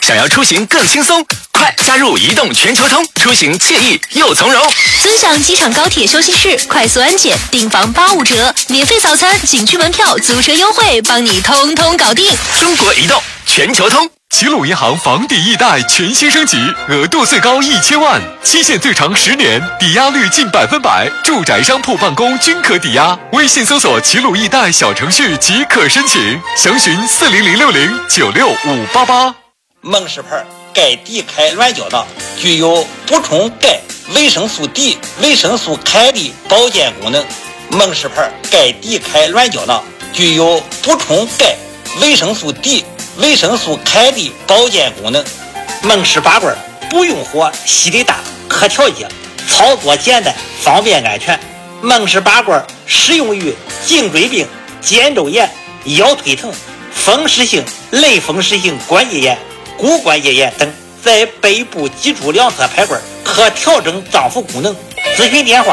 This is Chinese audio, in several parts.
想要出行更轻松，快加入移动全球通，出行惬意又从容。 尊享机场高铁休息室，快速安检，订房85折，免费早餐，景区门票，租车优惠，帮你通通搞定。 中国移动全球通。 齐鲁银行房抵易贷全新升级，额度最高1000万，期限最长10年，抵押率近100%，住宅、商铺、办公均可抵押。微信搜索齐鲁易贷小程序即可申请，详询40060965588。 梦氏牌钙 D 开软胶囊具有补充钙、维生素 D、维生素 K 的保健功能。梦氏牌钙 D 开软胶囊具有补充钙、维生素 D、维生素 K 的保健功能。梦氏拔罐不用火，吸力大，可调节，操作简单，方便安全。梦氏拔罐适用于颈椎病、肩周炎、腰腿疼、风湿性、类风湿性关节炎、骨关节炎等。在背部脊柱两侧排罐，可调整脏腑功能。咨询电话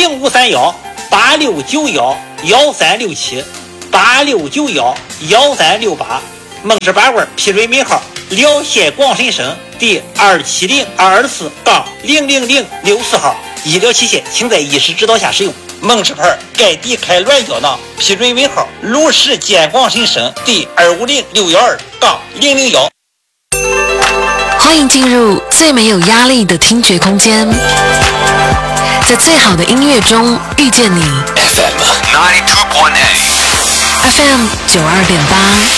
：0531-8691-1367 8691-1368。梦氏拔罐批准名号：辽县广深省第270224-00064号。医疗器械请在医师指导下使用。梦氏牌钙 D 开软胶囊批准名号：鲁石建广深省第250612-001。 欢迎进入最没有压力的听觉空间，在最好的音乐中遇见你。 FM 92.8 FM 92.8